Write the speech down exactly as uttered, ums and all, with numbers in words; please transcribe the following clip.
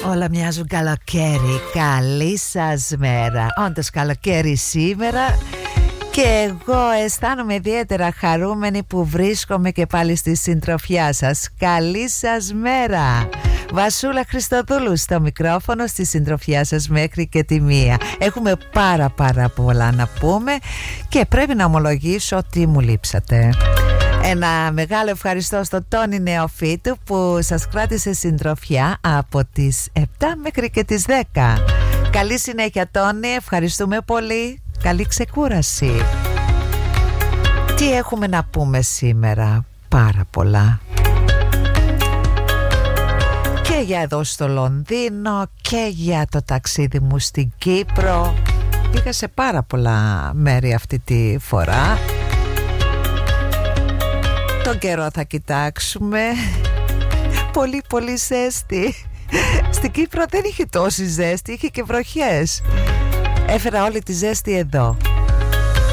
Όλα μοιάζουν καλοκαίρι. Καλή σας μέρα. Όντως καλοκαίρι σήμερα. Και εγώ αισθάνομαι ιδιαίτερα χαρούμενη που βρίσκομαι και πάλι στη συντροφιά σας. Καλή σας μέρα. Βασούλα Χριστοδούλου στο μικρόφωνο, στη συντροφιά σας μέχρι και τη μία. Έχουμε πάρα πάρα πολλά να πούμε και πρέπει να ομολογήσω ότι μου λείψατε. Ένα μεγάλο ευχαριστώ στο Τόνι Νεοφίτου που σας κράτησε συντροφιά από τις επτά μέχρι και τις δέκα. Καλή συνέχεια Τόνι, ευχαριστούμε πολύ. Καλή ξεκούραση. Τι έχουμε να πούμε σήμερα? Πάρα πολλά. Και για εδώ στο Λονδίνο και για το ταξίδι μου στην Κύπρο. Πήγα σε πάρα πολλά μέρη αυτή τη φορά. Τον καιρό θα κοιτάξουμε. Πολύ πολύ ζέστη. Στην Κύπρο δεν είχε τόση ζέστη, είχε και βροχές. Έφερα όλη τη ζέστη εδώ.